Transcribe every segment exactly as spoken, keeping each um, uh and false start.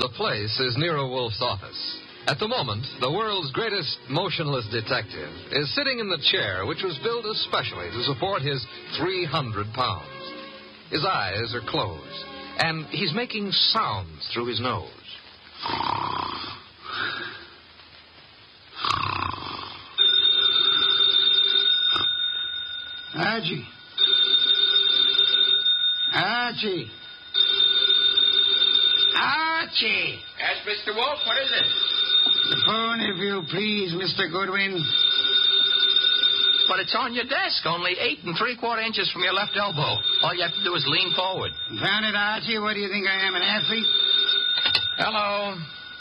The place is Nero Wolfe's office. At the moment, the world's greatest motionless detective is sitting in the chair which was built especially to support his three hundred pounds. His eyes are closed, and he's making sounds through his nose. Archie. Archie. Archie. Yes, Mister Wolf, what is it? The phone, if you please, Mister Goodwin. But it's on your desk, only eight and three-quarter inches from your left elbow. All you have to do is lean forward. Found it, Archie? What do you think I am, an athlete? Hello.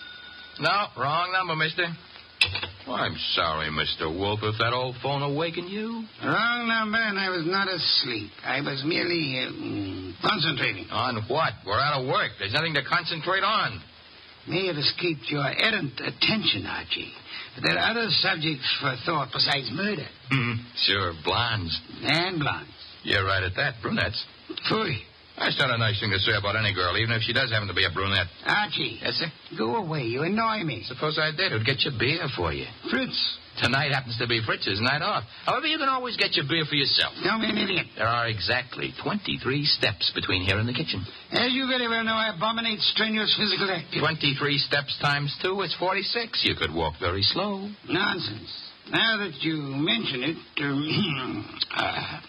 No, wrong number, mister. Well, I'm sorry, Mister Wolf, if that old phone awakened you. Wrong number, and I was not asleep. I was merely uh, concentrating. On what? We're out of work. There's nothing to concentrate on. May have escaped your errant attention, Archie. But there are other subjects for thought besides murder. Mm-hmm. Sure, blondes. And blondes. You're right at that, brunettes. Phooey. That's not a nice thing to say about any girl, even if she does happen to be a brunette. Archie. Yes, sir? Go away. You annoy me. Suppose I did. It would get your beer for you. Fritz. Tonight happens to be Fritz's night off. However, you can always get your beer for yourself. Don't be an idiot. There are exactly twenty-three steps between here and the kitchen. As you very well know, I abominate strenuous physical activity. twenty-three steps times two is forty-six. You could walk very slow. Nonsense. Now that you mention it, um, uh,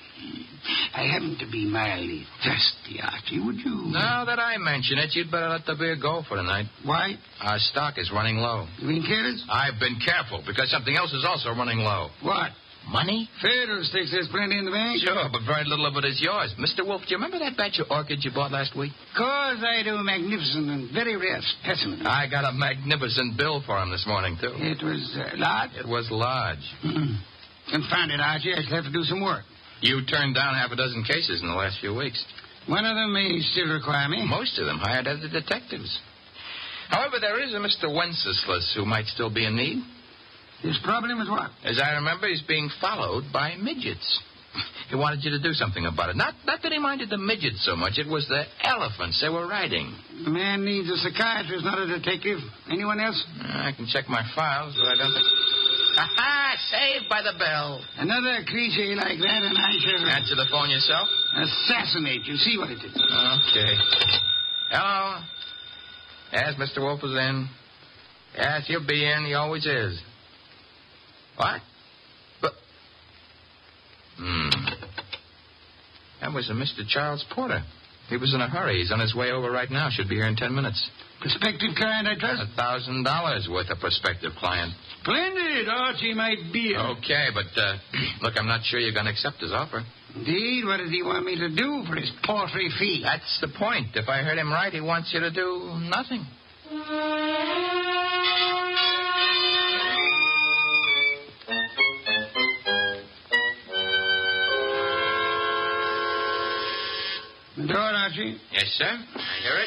I happen to be mildly thirsty, Archie. Would you... Now that I mention it, you'd better let the beer go for tonight. Why? Our stock is running low. You being careless? I've been careful, because something else is also running low. What? Money? Fiddlesticks, there's plenty in the bank. Sure, but very little of it is yours. Mister Wolf, do you remember that batch of orchids you bought last week? Course I do. Magnificent and very rare specimen. I got a magnificent bill for him this morning, too. It was uh, large? It was large. Mm-hmm. Confound it, Archie. I shall have to do some work. You turned down half a dozen cases in the last few weeks. One of them may still require me. Most of them hired other detectives. However, there is a Mister Wenceslas who might still be in need. His problem is what? As I remember, he's being followed by midgets. He wanted you to do something about it. Not, not that he minded the midgets so much. It was the elephants they were riding. The man needs a psychiatrist, not a detective. Anyone else? I can check my files, but I don't think... Aha! Saved by the bell. Another cliche like that, and I shall... Answer the phone yourself? Assassinate you. See what it is. Okay. Hello? Yes, Mister Wolf is in. Yes, he'll be in. He always is. What? But... Hmm. That was a Mister Charles Porter. He was in a hurry. He's on his way over right now. Should be here in ten minutes. Prospective client, I trust? A thousand dollars worth of prospective client. Splendid. Archie might be. Okay, but, uh, look, I'm not sure you're going to accept his offer. Indeed? What does he want me to do for his paltry fee? That's the point. If I heard him right, he wants you to do nothing. The door, Archie. Yes, sir. I hear it.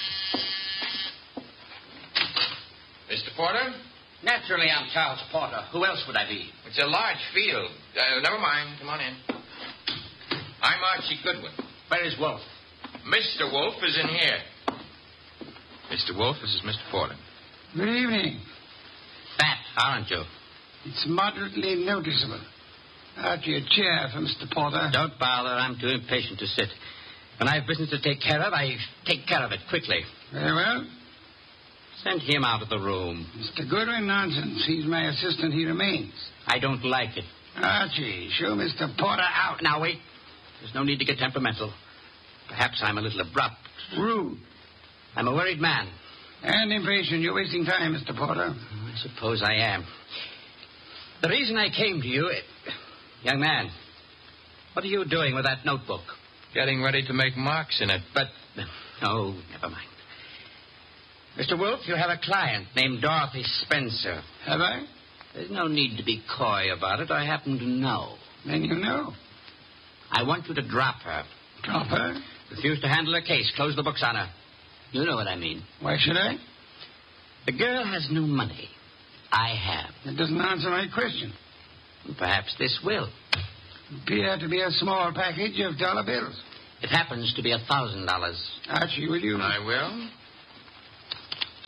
Mister Porter? Naturally, I'm Charles Porter. Who else would I be? It's a large field. Uh, never mind. Come on in. I'm Archie Goodwin. Where is Wolf? Mister Wolf is in here. Mister Wolf, this is Mister Porter. Good evening. Fat, aren't you? It's moderately noticeable. Archie, a chair for Mister Porter. Don't bother. I'm too impatient to sit. When I have business to take care of, I take care of it quickly. Very well. Send him out of the room. Mister Goodwin, nonsense. He's my assistant. He remains. I don't like it. Archie, show Mister Porter out. Now, wait. There's no need to get temperamental. Perhaps I'm a little abrupt. Rude. I'm a worried man. And impatient. You're wasting time, Mister Porter. I suppose I am. The reason I came to you... Young man, what are you doing with that notebook? Getting ready to make marks in it. But... Oh, never mind. Mister Wolf, you have a client named Dorothy Spencer. Have I? There's no need to be coy about it. I happen to know. Then you know. I want you to drop her. Drop her? Refuse to handle her case. Close the books on her. You know what I mean. Why should I? The girl has no money. I have. That doesn't answer my question. Perhaps this will. Appear to be a small package of dollar bills. It happens to be a thousand dollars. Archie, will you? I will.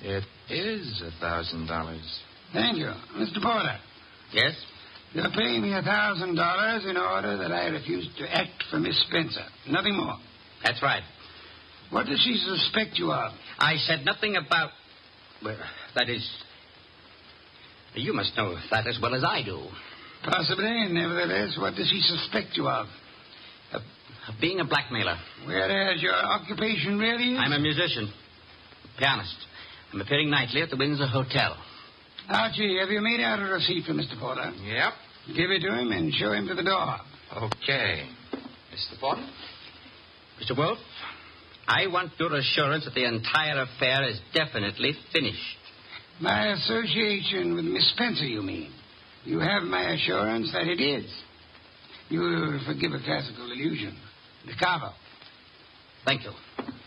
It is a thousand dollars. Thank you. Mister Porter, Yes? you're paying me a thousand dollars in order that I refuse to act for Miss Spencer. Nothing more. That's right. What does she suspect you of? I said nothing about... Well, that is... You must know that as well as I do. Possibly, nevertheless, what does she suspect you of? Uh, being a blackmailer. Whereas your occupation really is? I'm a musician. Pianist. I'm appearing nightly at the Windsor Hotel. Archie, have you made out a receipt for Mister Porter? Yep. Give it to him and show him to the door. Okay. Mister Porter? Mister Wolf, I want your assurance that the entire affair is definitely finished. My association with Miss Spencer, you mean? You have my assurance that it is. You will forgive a classical illusion. The Cavo. Thank you.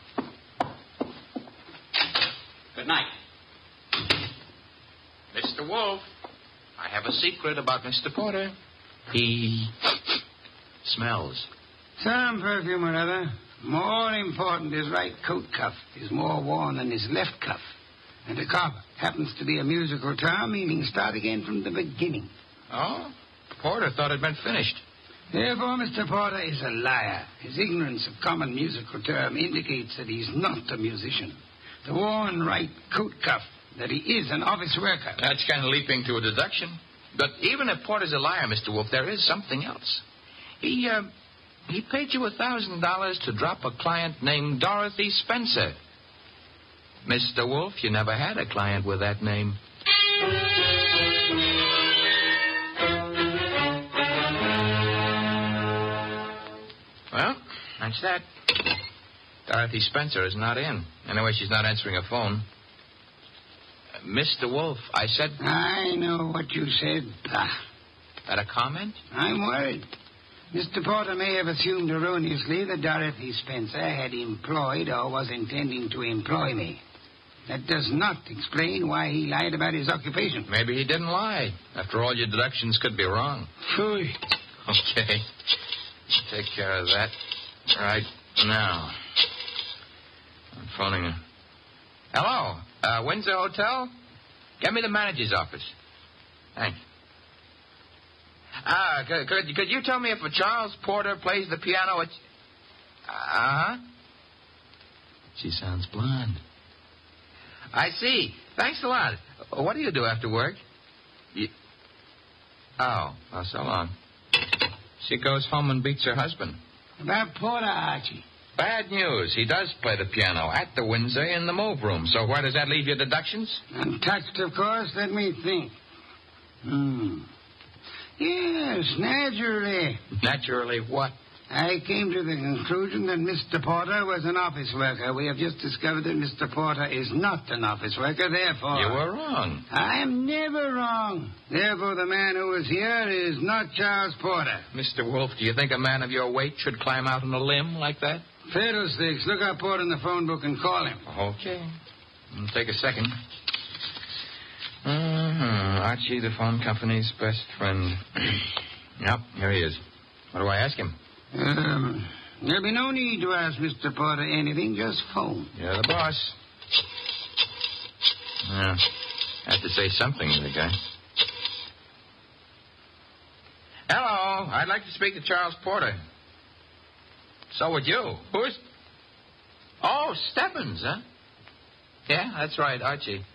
Good night. Mister Wolf, I have a secret about Mister Porter. He smells. Some perfume or other. More important, his right coat cuff is more worn than his left cuff. And the Cavo happens to be a musical term meaning start again from the beginning. Oh? Porter thought it'd been finished. Therefore, Mister Porter is a liar. His ignorance of common musical term indicates that he's not a musician. The worn right coat cuff, that he is an office worker. That's kind of leaping to a deduction. But even if Porter's a liar, Mister Wolf, there is something else. He, uh, he paid you a thousand dollars to drop a client named Dorothy Spencer. Mister Wolf, you never had a client with that name. Well, that's that. Dorothy Spencer is not in. Anyway, she's not answering her phone. Uh, Mister Wolf, I said... I know what you said. Bah. That a comment? I'm worried. Mister Porter may have assumed erroneously that Dorothy Spencer had employed or was intending to employ me. That does not explain why he lied about his occupation. Maybe he didn't lie. After all, your deductions could be wrong. Phooey. Okay. Take care of that right now. I'm phoning her. Hello? Uh, Windsor Hotel? Get me the manager's office. Thanks. Ah, uh, could, could, could you tell me if a Charles Porter plays the piano at... Uh-huh. She sounds blonde. I see. Thanks a lot. What do you do after work? You... Oh, oh, so long. She goes home and beats her husband. About Porter, Archie. Bad news. He does play the piano at the Windsor in the move room. So where does that leave your deductions? Untouched, of course. Let me think. Hmm. Yes, naturally. Naturally what? I came to the conclusion that Mister Porter was an office worker. We have just discovered that Mister Porter is not an office worker, therefore... You were wrong. I am never wrong. Therefore, the man who is here is not Charles Porter. Mister Wolf, do you think a man of your weight should climb out on a limb like that? Fiddlesticks. Look up Porter in the phone book and call him. Okay. It'll take a second. Uh-huh. Archie, the phone company's best friend. Yep, here he is. What do I ask him? Um, there'll be no need to ask Mister Porter anything. Just phone. You're the boss. Yeah. Have to say something to the guy. Hello. I'd like to speak to Charles Porter. So would you. Who's... Oh, Stebbins, huh? Yeah, that's right, Archie.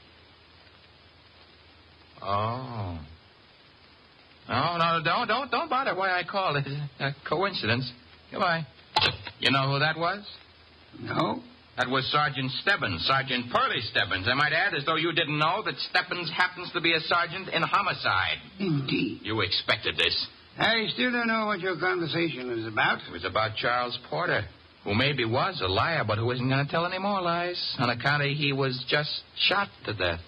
Oh. No, no, don't, don't, don't bother why I called. It's a coincidence. Goodbye. You know who that was? No. That was Sergeant Stebbins, Sergeant Pearlie Stebbins. I might add, as though you didn't know, that Stebbins happens to be a sergeant in homicide. Indeed. You expected this. I still don't know what your conversation was about. It was about Charles Porter, who maybe was a liar, but who isn't going to tell any more lies on account of he was just shot to death.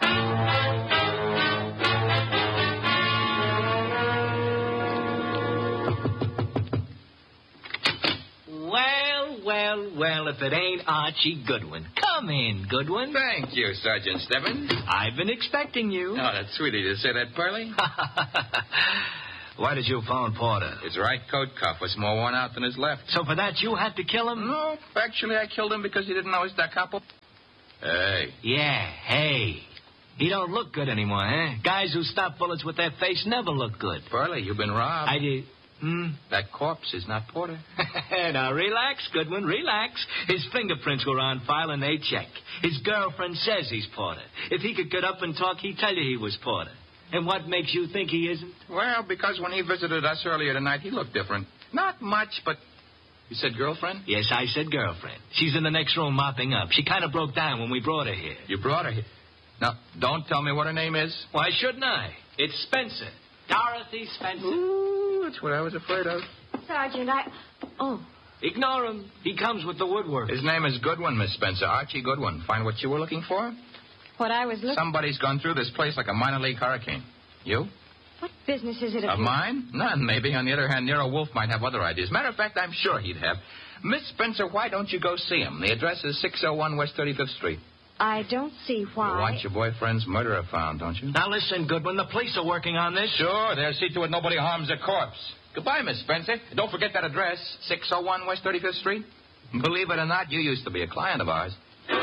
Well, well, well, if it ain't Archie Goodwin. Come in, Goodwin. Thank you, Sergeant Stebbins. I've been expecting you. Oh, that's sweet of you to say that, Pearlie. Why did you phone Porter? His right coat cuff was more worn out than his left. So for that, you had to kill him? No, actually, I killed him because he didn't know his da capo. Hey. Yeah, hey. He don't look good anymore, huh? Guys who stop bullets with their face never look good. Burley, you've been robbed. I did. Hmm? That corpse is not Porter. Now, relax, Goodwin, relax. His fingerprints were on file and they check. His girlfriend says he's Porter. If he could get up and talk, he'd tell you he was Porter. And what makes you think he isn't? Well, because when he visited us earlier tonight, he looked different. Not much, but... You said girlfriend? Yes, I said girlfriend. She's in the next room mopping up. She kind of broke down when we brought her here. You brought her here? Now, don't tell me what her name is. Why shouldn't I? It's Spencer. Dorothy Spencer. Ooh, that's what I was afraid of. Sergeant, I... Oh. Ignore him. He comes with the woodwork. His name is Goodwin, Miss Spencer. Archie Goodwin. Find what you were looking for? What I was looking... Somebody's gone through this place like a minor league hurricane. You? What business is it of Of yours? mine? None, maybe. On the other hand, Nero Wolf might have other ideas. Matter of fact, I'm sure he'd have. Miss Spencer, why don't you go see him? The address is six oh one West thirty-fifth Street. I don't see why... You want your boyfriend's murderer found, don't you? Now listen, Goodwin, the police are working on this. Sure, they'll see to it nobody harms a corpse. Goodbye, Miss Spencer. Don't forget that address, six oh one West thirty-fifth Street. Believe it or not, you used to be a client of ours.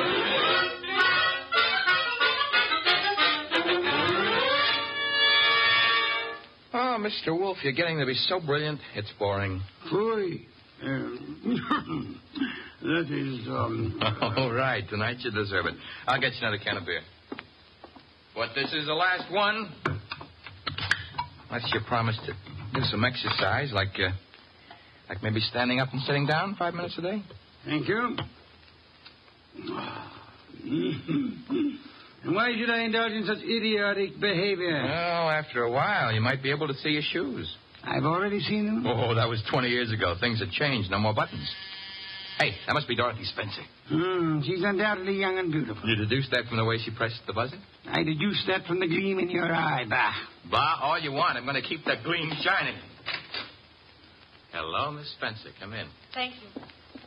Oh, Mister Wolf, you're getting to be so brilliant, it's boring. Boy, um, that is, um... All right, tonight you deserve it. I'll get you another can of beer. But this is the last one. Unless you promise to do some exercise, like, uh, like maybe standing up and sitting down five minutes a day. Thank you. And why should I indulge in such idiotic behavior? Well, after a while, you might be able to see your shoes. I've already seen them. Oh, that was twenty years ago. Things have changed. No more buttons. Hey, that must be Dorothy Spencer. Hmm, she's undoubtedly young and beautiful. You deduced that from the way she pressed the buzzer? I deduced that from the gleam in your eye, bah. Bah, all you want. I'm going to keep that gleam shining. Hello, Miss Spencer. Come in. Thank you.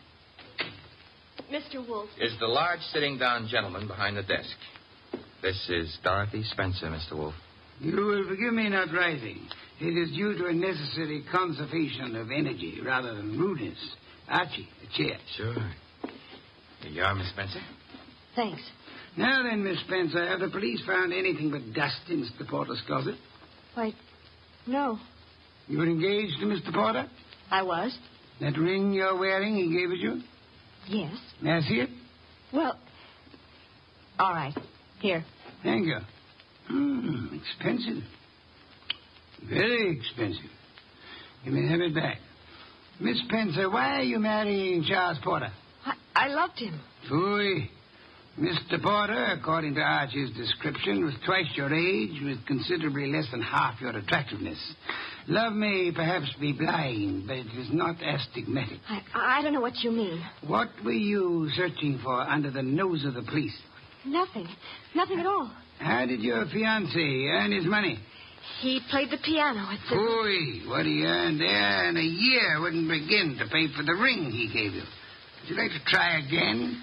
Mister Wolf. Is the large sitting down gentleman behind the desk. This is Dorothy Spencer, Mister Wolf. You will forgive me not rising. It is due to a necessary conservation of energy rather than rudeness. Archie, a chair. Sure. Here you are, Miss Spencer. Thanks. Now then, Miss Spencer, have the police found anything but dust in Mister Porter's closet? Why, no. You were engaged to Mister Porter? I was? That ring you're wearing, he gave it you? Yes. May I see it? Well, all right. Here. Thank you. Hmm, expensive. Very expensive. You may have it back. Miss Spencer, why are you marrying Charles Porter? I, I loved him. Phooey. Mister Porter, according to Archie's description, was twice your age with considerably less than half your attractiveness. Love may perhaps be blind, but it is not astigmatic. I, I don't know what you mean. What were you searching for under the nose of the police? Nothing. Nothing at all. How did your fiancé earn his money? He played the piano at the... Phooey. What he earned there in a year wouldn't begin to pay for the ring he gave you. Would you like to try again?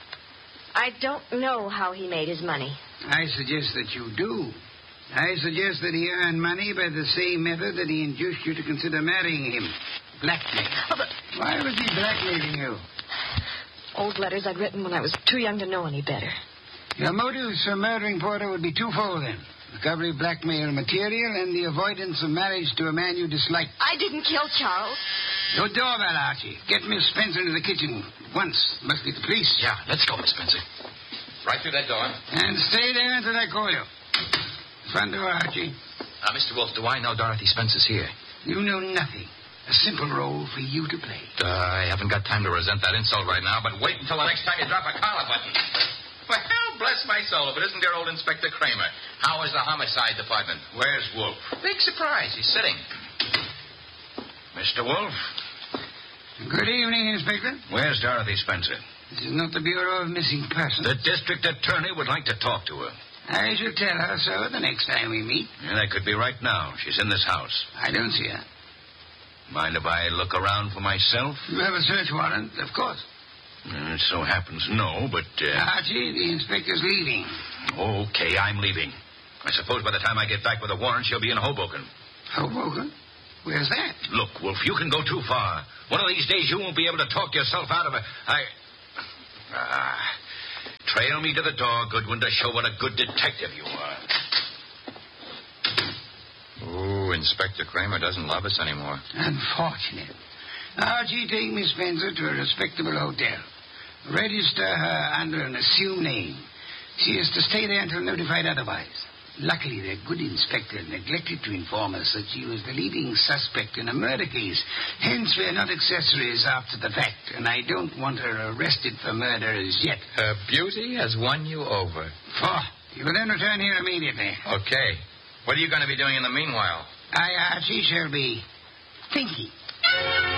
I don't know how he made his money. I suggest that you do. I suggest that he earned money by the same method that he induced you to consider marrying him. Blackmail. Oh, but... Why was he blackmailing you? Old letters I'd written when I was too young to know any better. Your motives for murdering Porter would be twofold, then. Recovery of blackmail material and the avoidance of marriage to a man you dislike. I didn't kill Charles. Your doorbell, Archie. Get Miss Spencer into the kitchen. Once. Must be the police. Yeah, let's go, Miss Spencer. Right through that door. And stay there until I call you. Front door, Archie. Uh, Mister Wolf, do I know Dorothy Spencer's here? You know nothing. A simple role for you to play. Uh, I haven't got time to resent that insult right now, but wait until the next time you drop a collar button. Well, bless my soul, if it isn't dear old Inspector Kramer. How is the homicide department? Where's Wolf? Big surprise. He's sitting. Mister Wolf? Good evening, Inspector. Where's Dorothy Spencer? This is not the Bureau of Missing Persons. The district attorney would like to talk to her. I shall tell her so the next time we meet. Yeah, that could be right now. She's in this house. I don't see her. Mind if I look around for myself? You have a search warrant, of course. Uh, it so happens no, but... Uh... Archie, the inspector's leaving. Okay, I'm leaving. I suppose by the time I get back with a warrant, she'll be in Hoboken. Hoboken? Where's that? Look, Wolf, you can go too far. One of these days you won't be able to talk yourself out of it. I... Uh, Trail me to the door, Goodwin, to show what a good detective you are. Ooh, Inspector Kramer doesn't love us anymore. Unfortunate. Archie, take Miss Spencer to a respectable hotel. Register her under an assumed name. She is to stay there until notified otherwise. Luckily, the good inspector neglected to inform us that she was the leading suspect in a murder case. Hence, we're not accessories after the fact, and I don't want her arrested for murder as yet. Her beauty has won you over. Oh, you will then return here immediately. Okay. What are you going to be doing in the meanwhile? I, Archie, shall be thinking.